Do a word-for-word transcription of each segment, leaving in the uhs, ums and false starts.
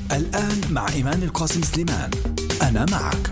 الآن مع إيمان القاسم سليمان. أنا معك.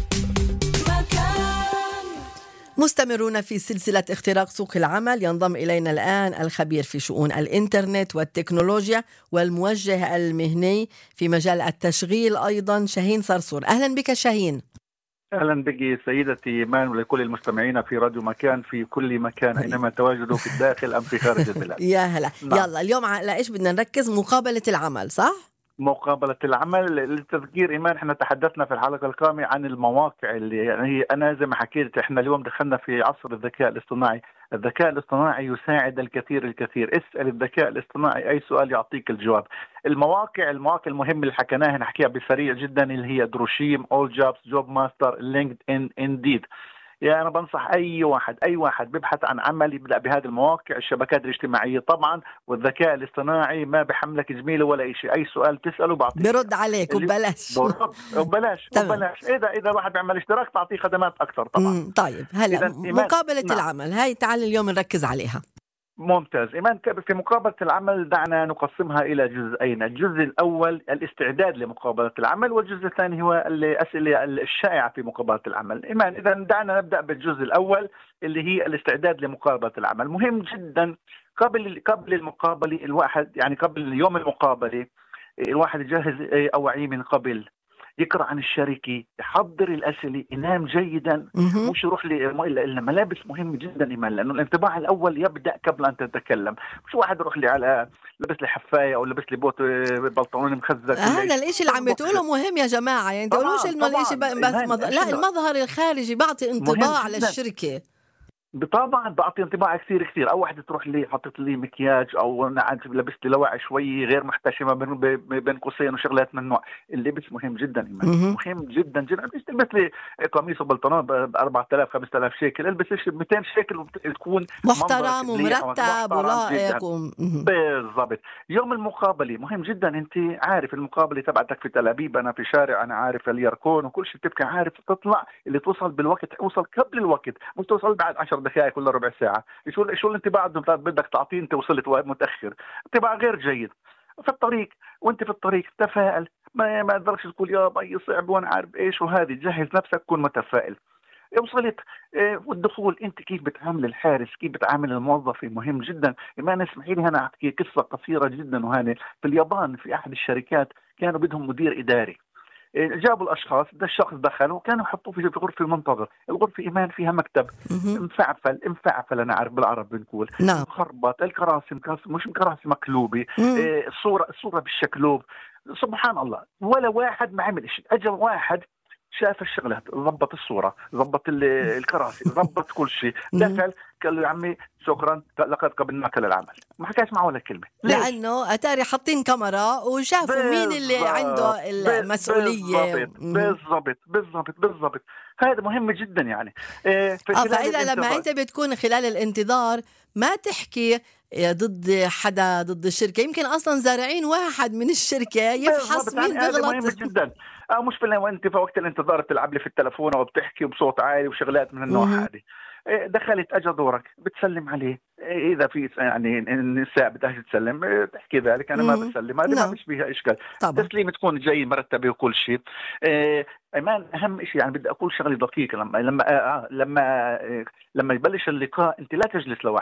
مستمرون في سلسلة اختراق سوق العمل. ينضم إلينا الآن الخبير في شؤون الإنترنت والتكنولوجيا والموجه المهني في مجال التشغيل أيضا، شاهين صرصور. أهلا بك شاهين. أهلا بك سيدتي إيمان ولكل المستمعين في راديو مكان في كل مكان أينما تواجدوا في الداخل أم في خارج البلاد. يا هلا. نعم. يلا اليوم على إيش بدنا نركز؟ مقابلة العمل، صح؟ مقابلة العمل. للتذكير إيمان، احنا تحدثنا في الحلقة القادمة عن المواقع اللي يعني أنا زي ما حكيت، احنا اليوم دخلنا في عصر الذكاء الاصطناعي. الذكاء الاصطناعي يساعد الكثير الكثير. اسأل الذكاء الاصطناعي أي سؤال يعطيك الجواب. المواقع المواقع المهمة اللي حكيناها نحكيها بسريع جدا، اللي هي دروشيم، أول جوبز، جوب ماستر، لينكد إن، إنديد. يعني أنا بنصح أي واحد أي واحد بيبحث عن عمل يبدأ بهذه المواقع. الشبكات الاجتماعية طبعا، والذكاء الاصطناعي ما بحملك جميلة ولا شيء، أي سؤال تسأله بعطيك برد عليك وببلاش. وببلاش وببلاش. إذا إذا واحد بيعمل اشتراك تعطيه خدمات أكثر طبعا. طيب هلا مقابلة نعم. العمل هاي تعال اليوم نركز عليها. ممتاز إيمان. في مقابلة العمل دعنا نقسمها إلى جزئين. الجزء الأول الاستعداد لمقابلة العمل، والجزء الثاني هو الأسئلة الشائعة في مقابلة العمل. إيمان إذا دعنا نبدأ بالجزء الأول اللي هي الاستعداد لمقابلة العمل. مهم جدا قبل قبل المقابلة الواحد، يعني قبل يوم المقابلة الواحد يجهز أوعيه من قبل، يقرأ عن الشركة، يحضر الأسئلة، ينام جيدا، مش يروح لملابس. مهم جدا إيمان، لأنه الانطباع الأول يبدأ قبل أن تتكلم. مش واحد يروح لي على لبس لي حفاية أو لبس لي بوت بلطون مخزق. هذا الإشي اللي عم بتقوله مهم يا جماعة، يعني تقولوش إنه الإشي بس مظهر. لا، المظهر الخارجي بعطي انطباع للشركة. طبعا بعطي انطباع كثير كثير. او واحده تروح لي حطت لي مكياج او لبست لي لواعي شوي غير محتشمه بين بين قوسين وشغلات من نوع. اللبس مهم جدا إيمان. مهم جدا جدا. مش تلبس لي قميص وبنطلون ب أربعة آلاف خمسة آلاف شيكل، البس شيء ب مئتين شيكل وتكون محترم ومرتب ولائق و... بالضبط. يوم المقابله مهم جدا. انت عارف المقابله تبعتك في تل ابيب، انا في شارع، انا عارف اليركون وكل شيء، بتبقى عارف تطلع اللي توصل بالوقت، اوصل قبل الوقت، مش توصل بعد عشر دقائق ولا ربع ساعة. شو شو الانطباع بدك تعطيه؟ انت وصلت متأخر، انطباع غير جيد. في الطريق وانت في الطريق تفائل، ما ما تقدرش تقول يا بي صعب وانا عارف ايش وهذه. جهز نفسك، كن متفائل. وصلت اه والدخول، انت كيف بتعامل الحارس، كيف بتعامل الموظف مهم جدا. ما نسمحي لي انا احكي قصة قصيرة جدا. وهذه في اليابان في احد الشركات كانوا بدهم مدير اداري. جابوا الأشخاص، ده الشخص دخل وكانوا يحطوه في غرفة المنتظر. الغرفة إيمان فيها مكتب مفعفل مفعفل أنا عارف بالعرب بنقول نعم. مخربط، الكراسي مش كراسي مكلوبة، إيه الصورة الصورة بالشكلوب. سبحان الله، ولا واحد ما عمل شيء. أجل واحد شاف الشغلات، ضبط الصورة، ضبط الكراسي، ضبط كل شيء، دخل قال له يا عمي شكرا لقد قبلناك للعمل. ما حكاش معه ولا كلمة، لأنه أتاري حاطين كاميرا وشافوا مين اللي عنده المسؤولية. بالضبط بالضبط بالضبط. هذا مهم جدا يعني. إيه فإذا لما أنت بتكون خلال الانتظار ما تحكي ضد حدا ضد الشركة، يمكن أصلا زارعين واحد من الشركة يفحص مين بيغلط. هذا مهم جدا. أو مش في وانت في وقت الانتظار بتلعب لي في التلفون أو بتحكي بصوت عالي وشغلات من النوع هذه. دخلت أجا دورك بتسلم عليه. إذا في يعني النساء بدها تسلم تحكي ذلك، أنا ما بسلم، هذا ما فيش فيها إشكال. تسليم تكون جاي مرتبة وكل شيء. إيمان أهم شيء يعني بدي أقول شغلة دقيقة. لما لما آه لما آه لما يبلش اللقاء أنت لا تجلس لوحدك.